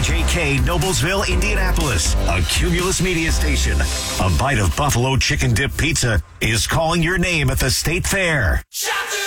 KJK, Noblesville, Indianapolis, a Cumulus media station. A bite of buffalo chicken dip pizza is calling your name at the State Fair. Shout